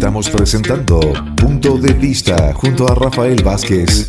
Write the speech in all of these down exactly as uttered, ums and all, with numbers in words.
Estamos presentando Punto de Vista junto a Rafael Vázquez.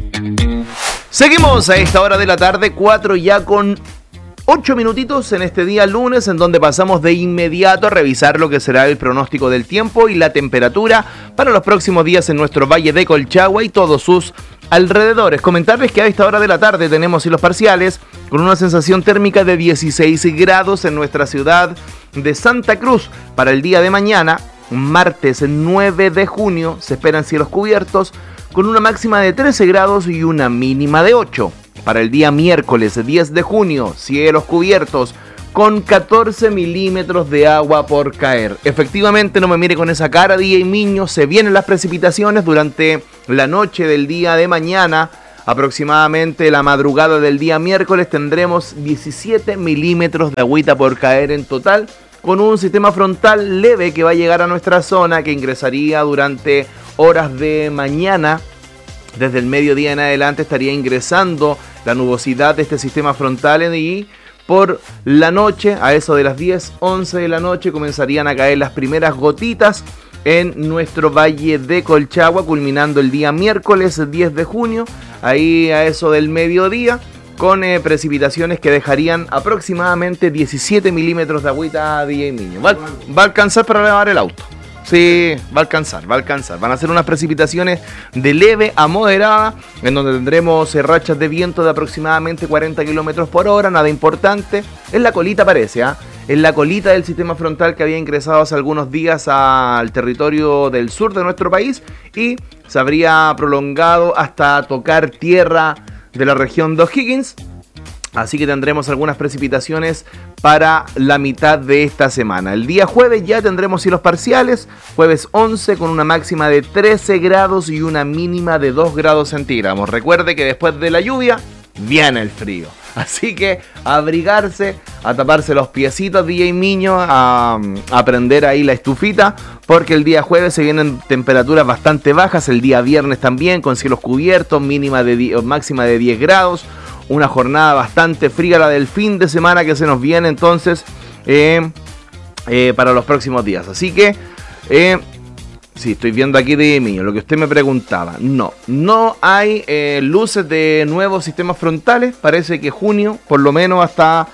Seguimos a esta hora de la tarde, cuatro ya con ocho minutitos en este día lunes, en donde pasamos de inmediato a revisar lo que será el pronóstico del tiempo y la temperatura para los próximos días en nuestro Valle de Colchagua y todos sus alrededores. Comentarles que a esta hora de la tarde tenemos cielos parciales con una sensación térmica de dieciséis grados en nuestra ciudad de Santa Cruz. Para el día de mañana, martes nueve de junio, se esperan cielos cubiertos con una máxima de trece grados y una mínima de ocho. Para el día miércoles diez de junio, cielos cubiertos con catorce milímetros de agua por caer. Efectivamente, no me mire con esa cara, D J Miño, se vienen las precipitaciones durante la noche del día de mañana. Aproximadamente la madrugada del día miércoles tendremos diecisiete milímetros de agüita por caer en total, con un sistema frontal leve que va a llegar a nuestra zona, que ingresaría durante horas de mañana. Desde el mediodía en adelante estaría ingresando la nubosidad de este sistema frontal y por la noche, a eso de las diez, once de la noche, comenzarían a caer las primeras gotitas en nuestro Valle de Colchagua, culminando el día miércoles diez de junio, ahí a eso del mediodía, con eh, precipitaciones que dejarían aproximadamente diecisiete milímetros de agüita a D J Miño. Va, va a alcanzar para lavar el auto. Sí, va a alcanzar, va a alcanzar. Van a ser unas precipitaciones de leve a moderada, en donde tendremos eh, rachas de viento de aproximadamente cuarenta kilómetros por hora, nada importante. En la colita parece, ¿ah? ¿eh? En la colita del sistema frontal que había ingresado hace algunos días al territorio del sur de nuestro país y se habría prolongado hasta tocar tierra de la región de O'Higgins. Así que tendremos algunas precipitaciones para la mitad de esta semana. El día jueves ya tendremos cielos parciales, jueves once con una máxima de trece grados y una mínima de dos grados centígrados. Recuerde que después de la lluvia viene el frío. Así que a abrigarse, a taparse los piecitos, D J Miño, a, a prender ahí la estufita, porque el día jueves se vienen temperaturas bastante bajas, el día viernes también con cielos cubiertos, mínima de diez, máxima de diez grados. Una jornada bastante fría la del fin de semana que se nos viene entonces eh, eh, para los próximos días. Así que, eh, sí, estoy viendo aquí de mí lo que usted me preguntaba. No, no hay eh, luces de nuevos sistemas frontales. Parece que junio, por lo menos hasta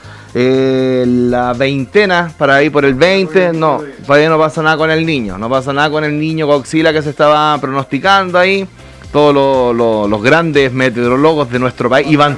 eh, la veintena, para ahí por el veinte. No, todavía no pasa nada con el niño. No pasa nada con el niño Godzilla que se estaba pronosticando ahí. Todos los, los, los grandes meteorólogos de nuestro país iban.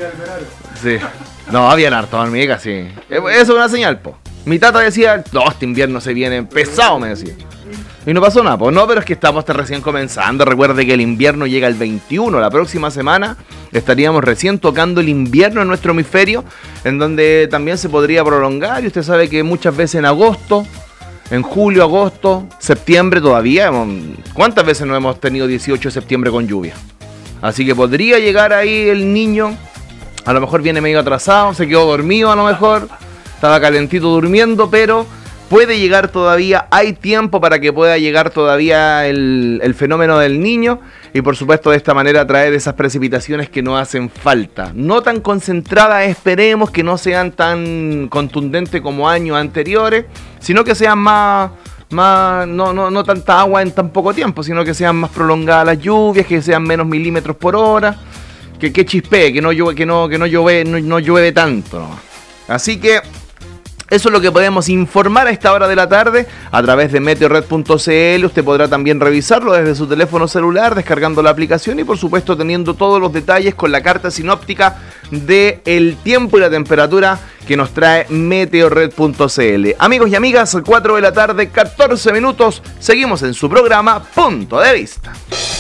Sí. No, habían harto hormigas, sí. Eso es una señal, po. Mi tata decía, no, este invierno se viene pesado, me decía. Y no pasó nada, pues no, pero es que estamos recién comenzando. Recuerde que el invierno llega el veintiuno, la próxima semana estaríamos recién tocando el invierno en nuestro hemisferio, en donde también se podría prolongar. Y usted sabe que muchas veces en agosto, en julio, agosto, septiembre todavía. ¿Cuántas veces no hemos tenido dieciocho de septiembre con lluvia? Así que podría llegar ahí el niño. A lo mejor viene medio atrasado, se quedó dormido a lo mejor. Estaba calentito durmiendo, pero puede llegar todavía. Hay tiempo para que pueda llegar todavía el, el fenómeno del niño. Y por supuesto de esta manera traer esas precipitaciones que no hacen falta. No tan concentradas, esperemos que no sean tan contundentes como años anteriores, sino que sean más, más no, no, no tanta agua en tan poco tiempo, sino que sean más prolongadas las lluvias, que sean menos milímetros por hora, que, que chispee, que no llueve, que no, que no llueve, no, no llueve tanto, ¿no? Así que eso es lo que podemos informar a esta hora de la tarde a través de meteorred punto c l. Usted podrá también revisarlo desde su teléfono celular, descargando la aplicación y por supuesto teniendo todos los detalles con la carta sinóptica del tiempo y la temperatura que nos trae meteorred punto c l. Amigos y amigas, cuatro de la tarde, catorce minutos. Seguimos en su programa Punto de Vista.